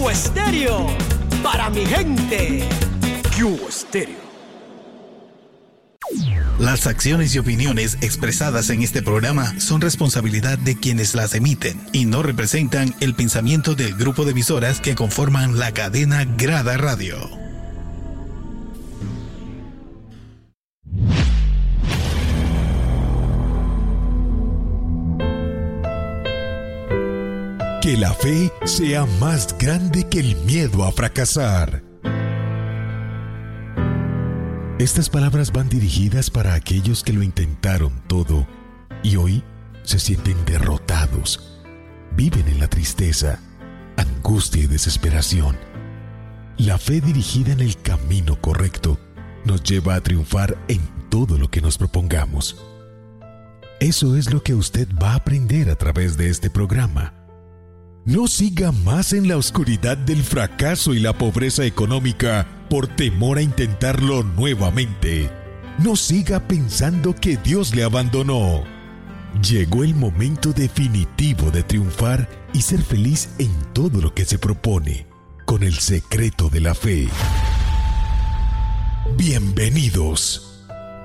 Cubo Estéreo, para mi gente. Cubo Estéreo. Las acciones y opiniones expresadas en este programa son responsabilidad de quienes las emiten y no representan el pensamiento del grupo de emisoras que conforman la cadena Grada Radio. Que la fe sea más grande que el miedo a fracasar. Estas palabras van dirigidas para aquellos que lo intentaron todo y hoy se sienten derrotados. Viven en la tristeza, angustia y desesperación. La fe dirigida en el camino correcto nos lleva a triunfar en todo lo que nos propongamos. Eso es lo que usted va a aprender a través de este programa. No siga más en la oscuridad del fracaso y la pobreza económica por temor a intentarlo nuevamente. No siga pensando que Dios le abandonó. Llegó el momento definitivo de triunfar y ser feliz en todo lo que se propone, con el secreto de la fe. Bienvenidos.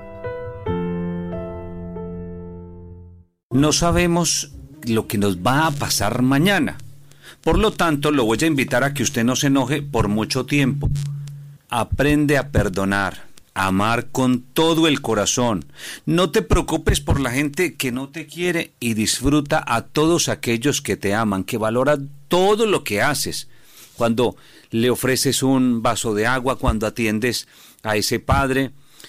No sabemos lo que nos va a pasar mañana. Por lo tanto, lo voy a invitar a que usted no se enoje por mucho tiempo. Aprende a perdonar, a amar con todo el corazón. No te preocupes por la gente que no te quiere y disfruta a todos aquellos que te aman, que valoran todo lo que haces. Cuando le ofreces un vaso de agua, cuando atiendes a ese padre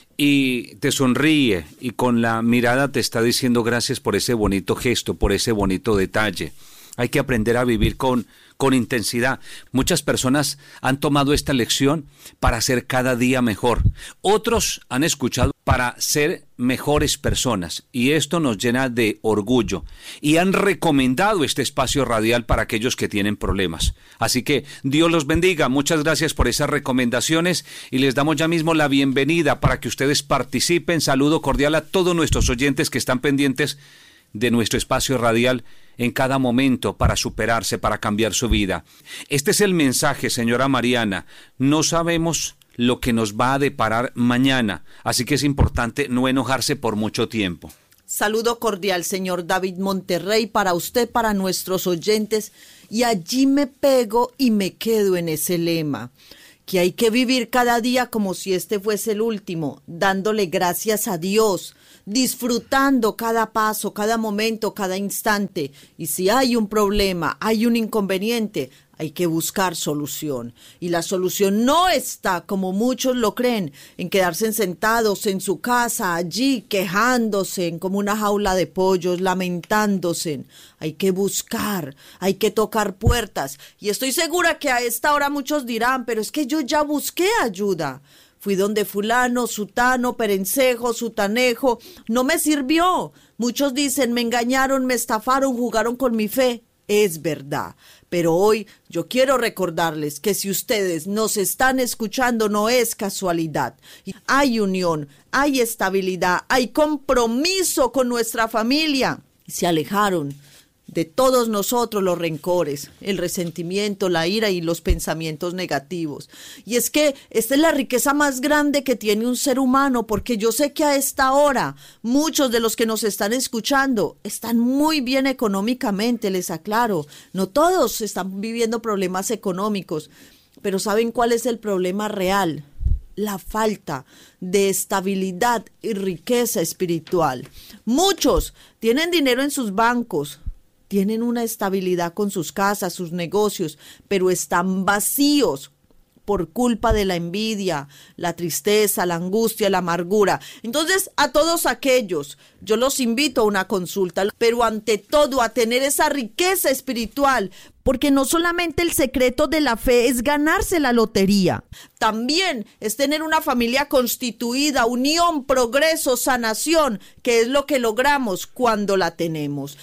y te sonríe y con la mirada te está diciendo gracias por ese bonito gesto, por ese bonito detalle. Hay que aprender a vivir con intensidad. Muchas personas han tomado esta lección para ser cada día mejor. Otros han escuchado para ser mejores personas. Y esto nos llena de orgullo. Y han recomendado este espacio radial para aquellos que tienen problemas. Así que Dios los bendiga. Muchas gracias por esas recomendaciones. Y les damos ya mismo la bienvenida para que ustedes participen. Saludo cordial a todos nuestros oyentes que están pendientes de nuestro espacio radial en cada momento para superarse, para cambiar su vida. Este es el mensaje, señora Mariana. No sabemos lo que nos va a deparar mañana, así que es importante no enojarse por mucho tiempo. Saludo cordial, señor David Monterrey, para usted, para nuestros oyentes, y allí me pego y me quedo en ese lema, que hay que vivir cada día como si este fuese el último, dándole gracias a Dios, disfrutando cada paso, cada momento, cada instante. Y si hay un problema, hay un inconveniente, hay que buscar solución. Y la solución no está, como muchos lo creen, en quedarse sentados en su casa, allí quejándose como una jaula de pollos, lamentándose. Hay que buscar, hay que tocar puertas. Y estoy segura que a esta hora muchos dirán, pero es que yo ya busqué ayuda. Fui donde fulano, sutano, perencejo, sutanejo, no me sirvió. Muchos dicen, me engañaron, me estafaron, jugaron con mi fe. Es verdad, pero hoy yo quiero recordarles que si ustedes nos están escuchando no es casualidad. Hay unión, hay estabilidad, hay compromiso con nuestra familia. Se alejaron de todos nosotros los rencores, el resentimiento, la ira y los pensamientos negativos. Y es que esta es la riqueza más grande que tiene un ser humano, porque yo sé que a esta hora muchos de los que nos están escuchando están muy bien económicamente, les aclaro. No todos están viviendo problemas económicos, pero ¿saben cuál es el problema real? La falta de estabilidad y riqueza espiritual. Muchos tienen dinero en sus bancos, tienen una estabilidad con sus casas, sus negocios, pero están vacíos por culpa de la envidia, la tristeza, la angustia, la amargura. Entonces, a todos aquellos, yo los invito a una consulta, pero ante todo a tener esa riqueza espiritual, porque no solamente el secreto de la fe es ganarse la lotería, también es tener una familia constituida, unión, progreso, sanación, que es lo que logramos cuando la tenemos.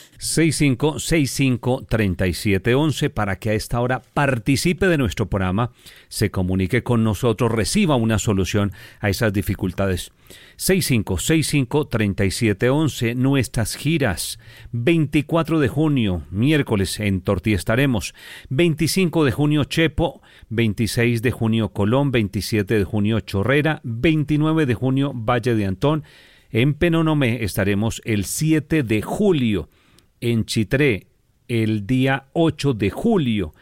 6565-3711 para que a esta hora participe de nuestro programa, se comunique con nosotros, reciba una solución a esas dificultades. 6565-3711, nuestras giras. 24 de junio, miércoles, en Tortí estaremos. 25 de junio, Chepo. 26 de junio, Colón. 27 de junio, Chorrera. 29 de junio, Valle de Antón. En Penonomé estaremos el 7 de julio. En Chitré, el día 8 de julio.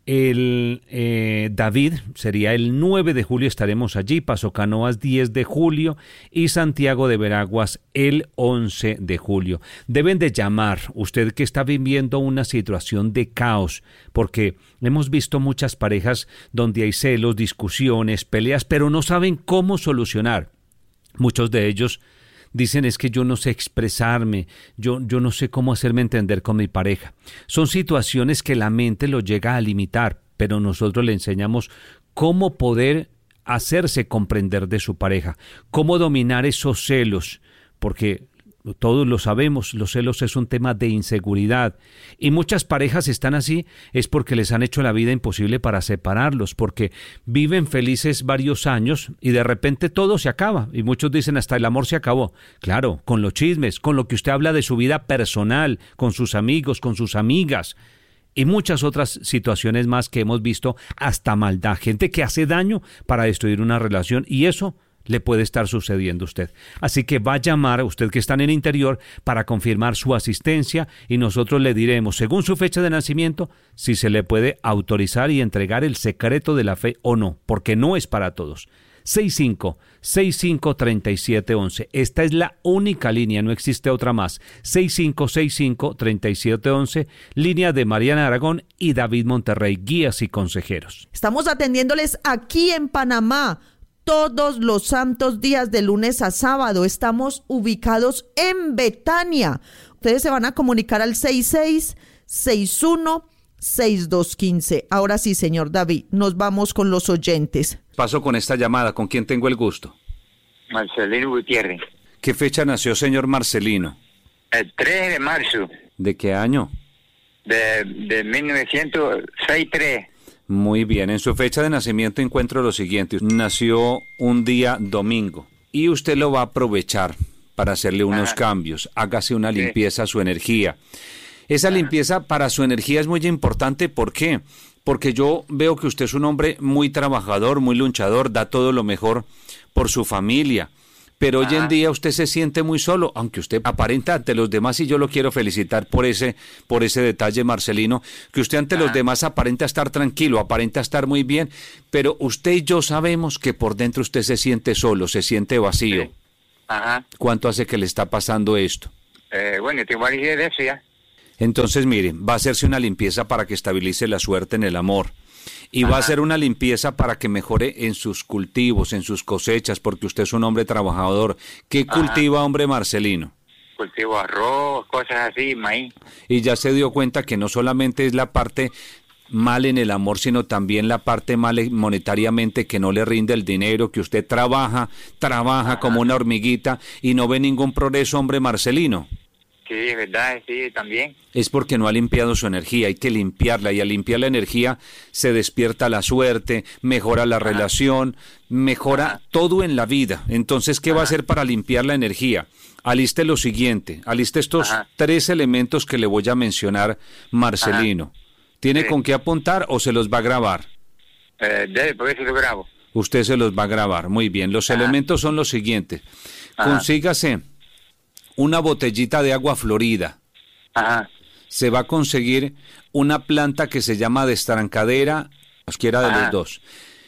David sería el 9 de julio, estaremos allí. Paso Canoas 10 de julio y Santiago de Veraguas el 11 de julio. Deben de llamar, usted que está viviendo una situación de caos, porque hemos visto muchas parejas donde hay celos, discusiones, peleas, pero no saben cómo solucionar. Muchos de ellos dicen es que yo no sé expresarme, yo no sé cómo hacerme entender con mi pareja. Son situaciones que la mente lo llega a limitar, pero nosotros le enseñamos cómo poder hacerse comprender de su pareja, cómo dominar esos celos, porque todos lo sabemos, los celos es un tema de inseguridad y muchas parejas están así es porque les han hecho la vida imposible para separarlos, porque viven felices varios años y de repente todo se acaba y muchos dicen hasta el amor se acabó. Claro, con los chismes, con lo que usted habla de su vida personal, con sus amigos, con sus amigas y muchas otras situaciones más que hemos visto, hasta maldad, gente que hace daño para destruir una relación y eso le puede estar sucediendo a usted. Así que va a llamar a usted que está en el interior para confirmar su asistencia y nosotros le diremos, según su fecha de nacimiento, si se le puede autorizar y entregar el secreto de la fe o no, porque no es para todos. 6565-3711. Esta es la única línea, no existe otra más. 6565-3711, línea de Mariana Aragón y David Monterrey, guías y consejeros. Estamos atendiéndoles aquí en Panamá todos los santos días de lunes a sábado. Estamos ubicados en Betania. Ustedes se van a comunicar al 6661-6215. Ahora sí, señor David, nos vamos con los oyentes. Paso con esta llamada. ¿Con quién tengo el gusto? Marcelino Gutiérrez. ¿Qué fecha nació, señor Marcelino? El 3 de marzo. ¿De qué año? De 1963. Muy bien, en su fecha de nacimiento encuentro lo siguiente. Nació un día domingo y usted lo va a aprovechar para hacerle unos cambios. Hágase una limpieza a su energía. Esa limpieza para su energía es muy importante. ¿Por qué? Porque yo veo que usted es un hombre muy trabajador, muy luchador, da todo lo mejor por su familia. Pero hoy en día usted se siente muy solo, aunque usted aparenta ante los demás, y yo lo quiero felicitar por ese detalle, Marcelino, que usted ante los demás aparenta estar tranquilo, aparenta estar muy bien, pero usted y yo sabemos que por dentro usted se siente solo, se siente vacío. Sí. ¿Cuánto hace que le está pasando esto? Bueno, tengo varias ideas de eso ya. Entonces, mire, va a hacerse una limpieza para que estabilice la suerte en el amor. Y va a hacer una limpieza para que mejore en sus cultivos, en sus cosechas, porque usted es un hombre trabajador. ¿Qué cultiva, hombre Marcelino? Cultivo arroz, cosas así, maíz. Y ya se dio cuenta que no solamente es la parte mal en el amor, sino también la parte mal monetariamente, que no le rinde el dinero, que usted trabaja como una hormiguita y no ve ningún progreso, hombre Marcelino. Sí, es verdad, sí, también. Es porque no ha limpiado su energía, hay que limpiarla, y al limpiar la energía se despierta la suerte, mejora la relación, mejora todo en la vida. Entonces, ¿qué va a hacer para limpiar la energía? Aliste lo siguiente, aliste estos 3 elementos que le voy a mencionar, Marcelino. ¿Tiene con qué apuntar o se los va a grabar? Debe, por eso lo grabo. Usted se los va a grabar, muy bien. Los elementos son los siguientes. Consígase una botellita de agua florida. Se va a conseguir una planta que se llama destrancadera, cualquiera de los dos.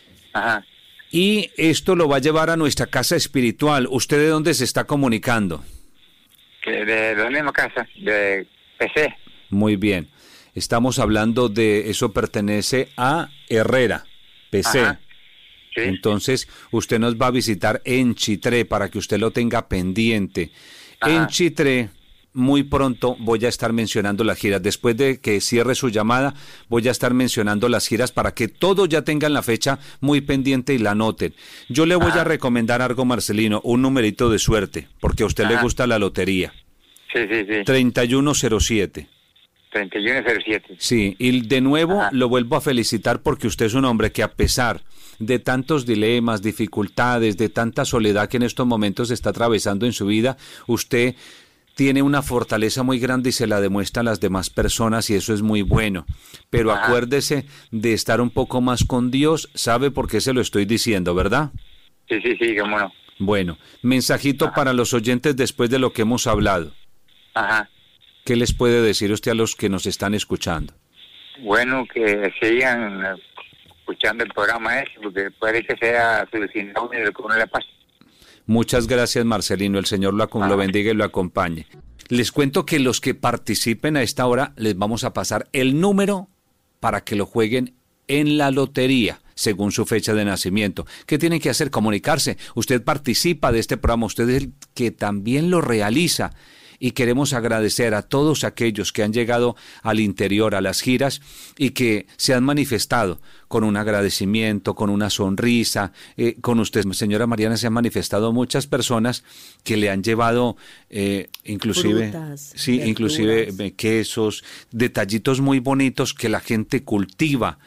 Y esto lo va a llevar a nuestra casa espiritual. ¿Usted de dónde se está comunicando? De la misma casa, de PC. Muy bien. Estamos hablando de, eso pertenece a Herrera, PC. Sí. Entonces, usted nos va a visitar en Chitré para que usted lo tenga pendiente. En Chitré, muy pronto voy a estar mencionando las giras. Después de que cierre su llamada, voy a estar mencionando las giras para que todos ya tengan la fecha muy pendiente y la anoten. Yo le voy a recomendar algo, Marcelino, un numerito de suerte, porque a usted le gusta la lotería. Sí. 3107. 3107. Sí, y de nuevo Ajá. lo vuelvo a felicitar porque usted es un hombre que a pesar de tantos dilemas, dificultades, de tanta soledad que en estos momentos está atravesando en su vida, usted tiene una fortaleza muy grande y se la demuestra a las demás personas y eso es muy bueno. Pero Ajá. acuérdese de estar un poco más con Dios, sabe por qué se lo estoy diciendo, ¿verdad? Sí, cómo no. Bueno, mensajito Ajá. para los oyentes después de lo que hemos hablado. Ajá. ¿Qué les puede decir usted a los que nos están escuchando? Bueno, que sigan escuchando el programa ese, porque puede que sea solucionado de lo que uno le pasa. Muchas gracias, Marcelino. El Señor lo bendiga y lo acompañe. Les cuento que los que participen a esta hora les vamos a pasar el número para que lo jueguen en la lotería, según su fecha de nacimiento. ¿Qué tienen que hacer? Comunicarse. Usted participa de este programa, usted es el que también lo realiza. Y queremos agradecer a todos aquellos que han llegado al interior, a las giras, y que se han manifestado con un agradecimiento, con una sonrisa. Con usted, señora Mariana, se han manifestado muchas personas que le han llevado inclusive, frutas, sí, verduras, inclusive quesos, detallitos muy bonitos que la gente cultiva.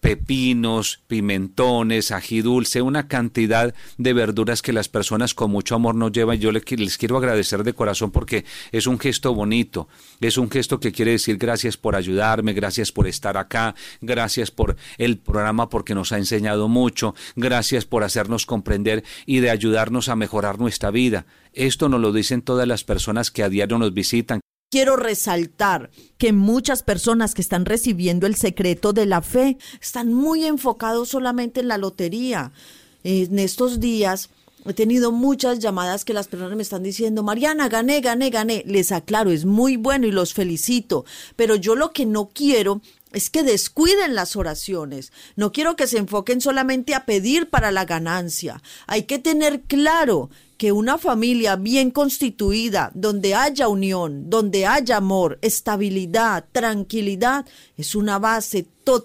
Pepinos, pimentones, ají dulce, una cantidad de verduras que las personas con mucho amor nos llevan. Yo les quiero agradecer de corazón porque es un gesto bonito, es un gesto que quiere decir gracias por ayudarme, gracias por estar acá, gracias por el programa porque nos ha enseñado mucho, gracias por hacernos comprender y de ayudarnos a mejorar nuestra vida. Esto nos lo dicen todas las personas que a diario nos visitan. Quiero resaltar que muchas personas que están recibiendo el secreto de la fe están muy enfocados solamente en la lotería. En estos días he tenido muchas llamadas que las personas me están diciendo, Mariana, gané. Les aclaro, es muy bueno y los felicito, pero yo lo que no quiero es que descuiden las oraciones. No quiero que se enfoquen solamente a pedir para la ganancia. Hay que tener claro que una familia bien constituida, donde haya unión, donde haya amor, estabilidad, tranquilidad, es una base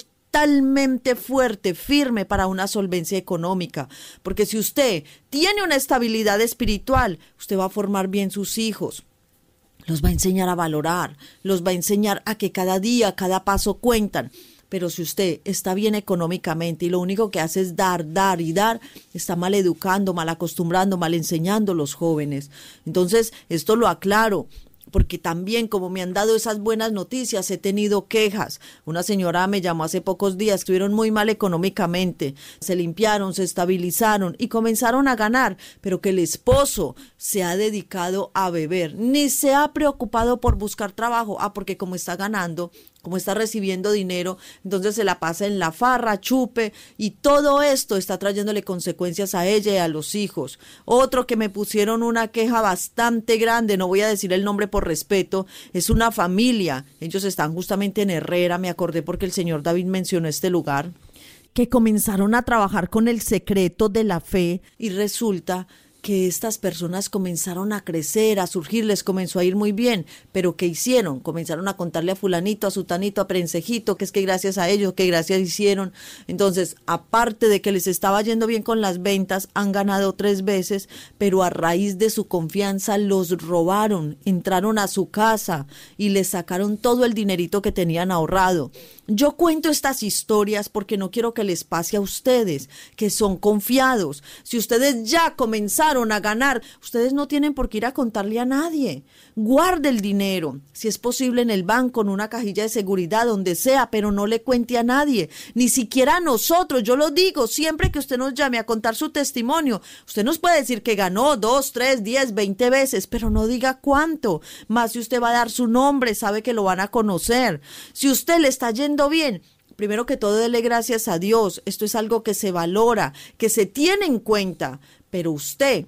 totalmente fuerte, firme para una solvencia económica. Porque si usted tiene una estabilidad espiritual, usted va a formar bien sus hijos. Los va a enseñar a valorar, los va a enseñar a que cada día, cada paso cuentan. Pero si usted está bien económicamente y lo único que hace es dar, está mal educando, mal acostumbrando, mal enseñando a los jóvenes. Entonces, esto lo aclaro, porque también como me han dado esas buenas noticias, he tenido quejas. Una señora me llamó hace pocos días, estuvieron muy mal económicamente, se limpiaron, se estabilizaron y comenzaron a ganar, pero que el esposo se ha dedicado a beber, ni se ha preocupado por buscar trabajo, porque como está ganando, como está recibiendo dinero, entonces se la pasa en la farra, chupe, y todo esto está trayéndole consecuencias a ella y a los hijos. Otro que me pusieron una queja bastante grande, no voy a decir el nombre por respeto, es una familia, ellos están justamente en Herrera, me acordé porque el señor David mencionó este lugar, que comenzaron a trabajar con el secreto de la fe y resulta que estas personas comenzaron a crecer, a surgir, les comenzó a ir muy bien, pero ¿qué hicieron? Comenzaron a contarle a fulanito, a sutanito, a prensejito, que es que gracias a ellos, que gracias hicieron. Entonces, aparte de que les estaba yendo bien con las ventas, han ganado 3 veces, pero a raíz de su confianza los robaron, entraron a su casa y les sacaron todo el dinerito que tenían ahorrado. Yo cuento estas historias porque no quiero que les pase a ustedes, que son confiados. Si ustedes ya comenzaron a ganar, ustedes no tienen por qué ir a contarle a nadie. Guarde el dinero, si es posible en el banco, en una cajilla de seguridad, donde sea, pero no le cuente a nadie, ni siquiera a nosotros. Yo lo digo, siempre que usted nos llame a contar su testimonio, usted nos puede decir que ganó 2, 3, 10, 20 veces, pero no diga cuánto. Más si usted va a dar su nombre, sabe que lo van a conocer. Si usted le está yendo bien, primero que todo dele gracias a Dios. Esto es algo que se valora, que se tiene en cuenta, pero usted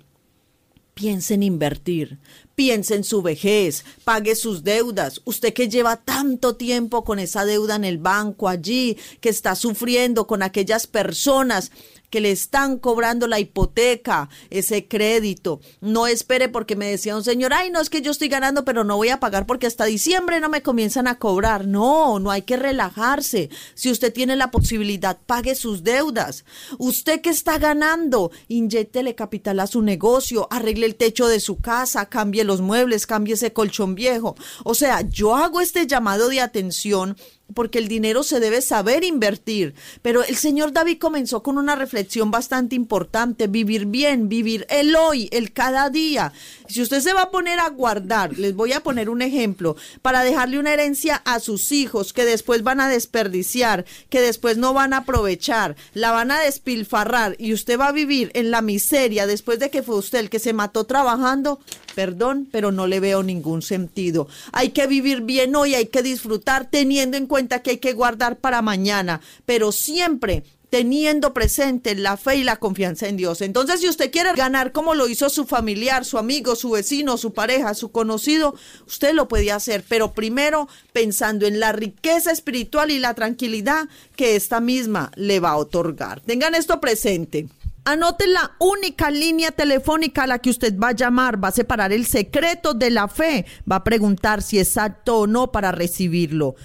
piense en invertir, piense en su vejez, pague sus deudas. Usted que lleva tanto tiempo con esa deuda en el banco allí, que está sufriendo con aquellas personas que le están cobrando la hipoteca, ese crédito. No espere, porque me decía un señor, ay, no, es que yo estoy ganando, pero no voy a pagar porque hasta diciembre no me comienzan a cobrar. No, no hay que relajarse. Si usted tiene la posibilidad, pague sus deudas. Usted que está ganando, inyéctele capital a su negocio, arregle el techo de su casa, cambie los muebles, cambie ese colchón viejo. O sea, yo hago este llamado de atención porque el dinero se debe saber invertir. Pero el señor David comenzó con una reflexión bastante importante: vivir bien, vivir el hoy, el cada día. Si usted se va a poner a guardar, les voy a poner un ejemplo, para dejarle una herencia a sus hijos que después van a desperdiciar, que después no van a aprovechar, la van a despilfarrar, y usted va a vivir en la miseria después de que fue usted el que se mató trabajando, perdón, pero no le veo ningún sentido. Hay que vivir bien hoy, hay que disfrutar, teniendo en cuenta que hay que guardar para mañana, pero siempre teniendo presente la fe y la confianza en Dios. Entonces, si usted quiere ganar como lo hizo su familiar, su amigo, su vecino, su pareja, su conocido, usted lo puede hacer, pero primero pensando en la riqueza espiritual y la tranquilidad que esta misma le va a otorgar. Tengan esto presente. Anoten la única línea telefónica a la que usted va a llamar, va a separar el secreto de la fe, va a preguntar si es apto o no para recibirlo.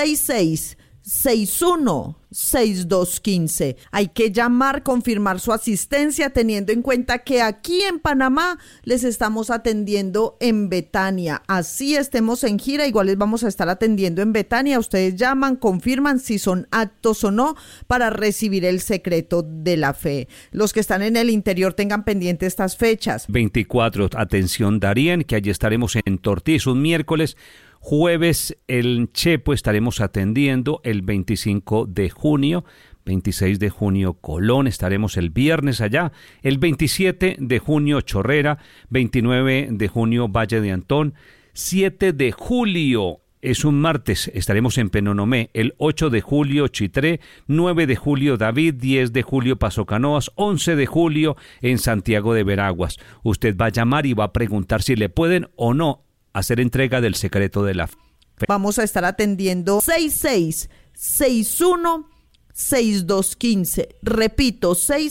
6661-6215. Hay que llamar, confirmar su asistencia, teniendo en cuenta que aquí en Panamá les estamos atendiendo en Betania. Así estemos en gira, igual les vamos a estar atendiendo en Betania. Ustedes llaman, confirman si son aptos o no para recibir el secreto de la fe. Los que están en el interior tengan pendiente estas fechas. 24, atención Darien, que allí estaremos en Tortis un miércoles. Jueves, el Chepo estaremos atendiendo el 25 de junio, 26 de junio Colón, estaremos el viernes allá, el 27 de junio Chorrera, 29 de junio Valle de Antón, 7 de julio es un martes, estaremos en Penonomé, el 8 de julio Chitré, 9 de julio David, 10 de julio Paso Canoas, 11 de julio en Santiago de Veraguas. Usted va a llamar y va a preguntar si le pueden o no hacer entrega del secreto de la fe. Vamos a estar atendiendo 6661-6215. Repito,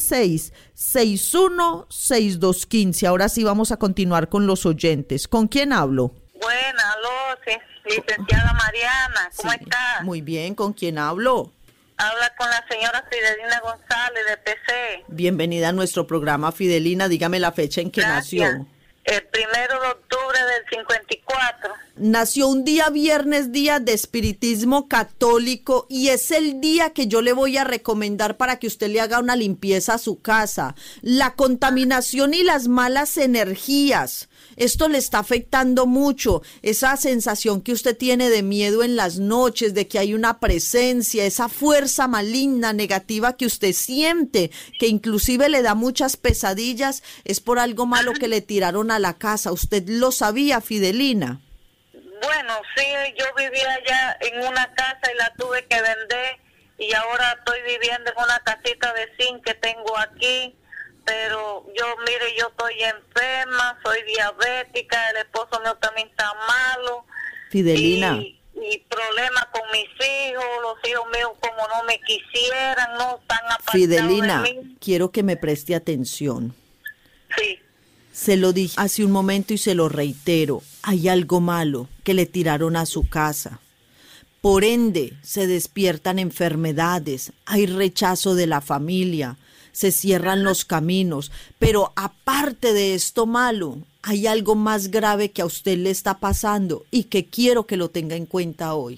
6661-6215. Ahora sí vamos a continuar con los oyentes. ¿Con quién hablo? Buenas, aló, licenciada Mariana, ¿cómo está? Muy bien, ¿con quién hablo? Habla con la señora Fidelina González de PC. Bienvenida a nuestro programa, Fidelina. Dígame la fecha en que nació. El 1 de octubre del 54. Nació un día viernes, día de espiritismo católico, y es el día que yo le voy a recomendar para que usted le haga una limpieza a su casa. La contaminación y las malas energías, esto le está afectando mucho. Esa sensación que usted tiene de miedo en las noches, de que hay una presencia, esa fuerza maligna, negativa que usted siente, que inclusive le da muchas pesadillas, es por algo malo que le tiraron a la casa. ¿Usted lo sabía, Fidelina? Bueno, sí, yo vivía allá en una casa y la tuve que vender, y ahora estoy viviendo en una casita de zinc que tengo aquí. Pero mire, yo estoy enferma, soy diabética, el esposo mío también está malo. Fidelina. Y problemas con mis hijos, los hijos míos como no me quisieran, no están apartados. Fidelina, de mí. quiero que me preste atención. Sí. Se lo dije hace un momento y se lo reitero, hay algo malo que le tiraron a su casa. Por ende, se despiertan enfermedades, hay rechazo de la familia, se cierran los caminos, pero aparte de esto malo, hay algo más grave que a usted le está pasando y que quiero que lo tenga en cuenta hoy.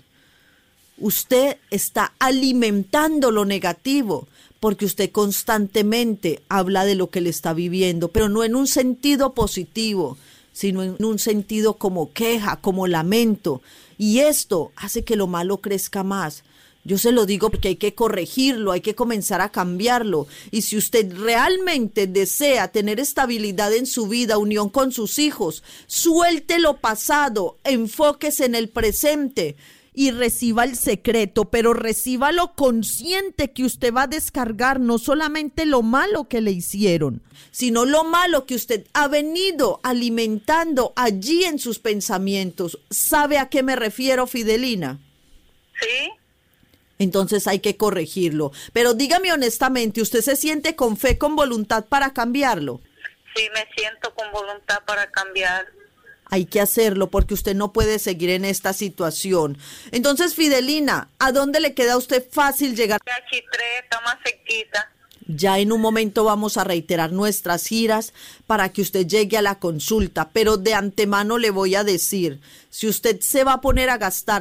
Usted está alimentando lo negativo porque usted constantemente habla de lo que le está viviendo, pero no en un sentido positivo, sino en un sentido como queja, como lamento, y esto hace que lo malo crezca más. Yo se lo digo porque hay que corregirlo, hay que comenzar a cambiarlo. Y si usted realmente desea tener estabilidad en su vida, unión con sus hijos, suelte lo pasado, enfóquese en el presente y reciba el secreto, pero recíbalo consciente que usted va a descargar no solamente lo malo que le hicieron, sino lo malo que usted ha venido alimentando allí en sus pensamientos. ¿Sabe a qué me refiero, Fidelina? Sí. Entonces hay que corregirlo. Pero dígame honestamente, ¿usted se siente con fe, con voluntad para cambiarlo? Sí, me siento con voluntad para cambiar. Hay que hacerlo porque usted no puede seguir en esta situación. Entonces, Fidelina, ¿a dónde le queda a usted fácil llegar? Ya Chitré está más cerquita. Ya en un momento vamos a reiterar nuestras giras para que usted llegue a la consulta, pero de antemano le voy a decir, si usted se va a poner a gastar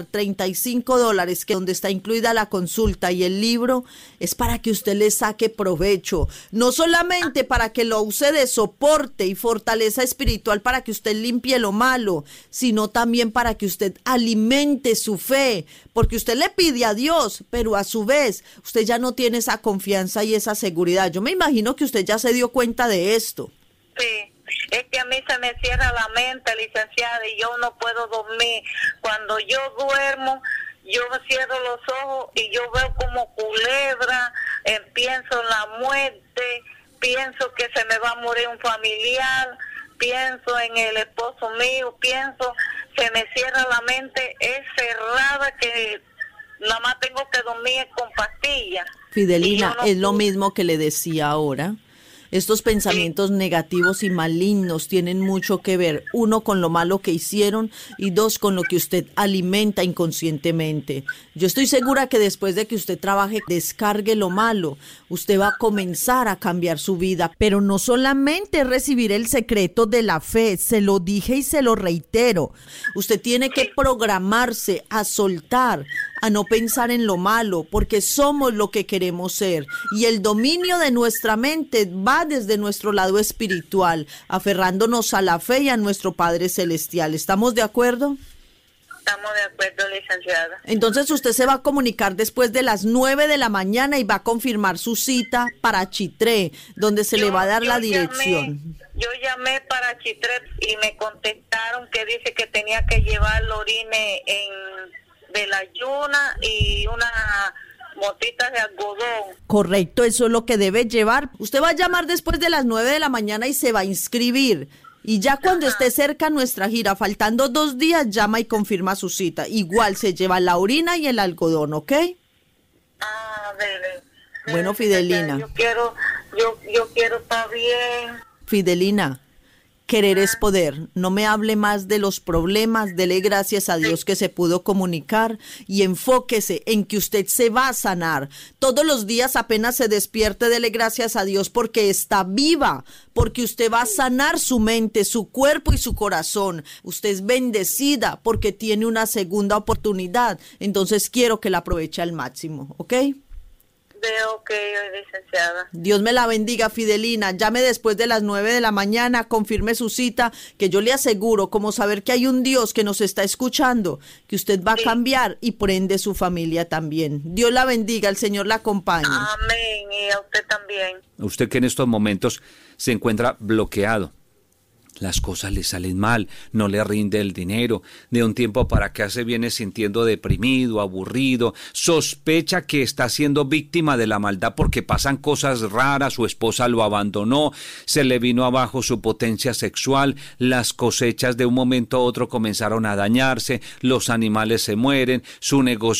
$35, que donde está incluida la consulta y el libro, es para que usted le saque provecho, no solamente para que lo use de soporte y fortaleza espiritual para que usted limpie lo malo, sino también para que usted alimente su fe, porque usted le pide a Dios, pero a su vez usted ya no tiene esa confianza y esa seguridad. Yo me imagino que usted ya se dio cuenta de esto. Sí, es que a mí se me cierra la mente, licenciada, y yo no puedo dormir. Cuando yo duermo, yo cierro los ojos y yo veo como culebra, pienso en la muerte, pienso que se me va a morir un familiar, pienso en el esposo mío, se me cierra la mente, es cerrada que nada más tengo que dormir con pastillas. Fidelina, es lo mismo que le decía ahora. Estos pensamientos negativos y malignos tienen mucho que ver, uno, con lo malo que hicieron y dos, con lo que usted alimenta inconscientemente. Yo estoy segura que después de que usted trabaje, descargue lo malo, usted va a comenzar a cambiar su vida. Pero no solamente recibir el secreto de la fe, se lo dije y se lo reitero. Usted tiene que programarse a soltar, a no pensar en lo malo, porque somos lo que queremos ser. Y el dominio de nuestra mente va desde nuestro lado espiritual, aferrándonos a la fe y a nuestro Padre Celestial. ¿Estamos de acuerdo? Estamos de acuerdo, licenciada. Entonces usted se va a comunicar después de las 9 de la mañana y va a confirmar su cita para Chitré, donde se le va a dar la dirección. Yo llamé para Chitré y me contestaron que dice que tenía que llevar el orine de la ayuna y una motitas de algodón. Correcto, eso es lo que debe llevar. Usted va a llamar después de las 9 de la mañana y se va a inscribir. Y ya cuando esté cerca nuestra gira, faltando 2 días, llama y confirma su cita. Igual se lleva la orina y el algodón, ¿ok? Dele. Bueno, Fidelina. Yo quiero estar bien. Fidelina, querer es poder. No me hable más de los problemas, dele gracias a Dios que se pudo comunicar y enfóquese en que usted se va a sanar. Todos los días apenas se despierte, dele gracias a Dios porque está viva, porque usted va a sanar su mente, su cuerpo y su corazón. Usted es bendecida porque tiene una segunda oportunidad. Entonces quiero que la aproveche al máximo, ¿ok? Veo que licenciada. Dios me la bendiga, Fidelina. Llame después de las 9 de la mañana, confirme su cita, que yo le aseguro, como saber que hay un Dios que nos está escuchando, que usted va a cambiar y por ende su familia también. Dios la bendiga, el Señor la acompañe. Amén, y a usted también. Usted que en estos momentos se encuentra bloqueado. Las cosas le salen mal, no le rinde el dinero, de un tiempo para acá se viene sintiendo deprimido, aburrido, sospecha que está siendo víctima de la maldad porque pasan cosas raras, su esposa lo abandonó, se le vino abajo su potencia sexual, las cosechas de un momento a otro comenzaron a dañarse, los animales se mueren, su negocio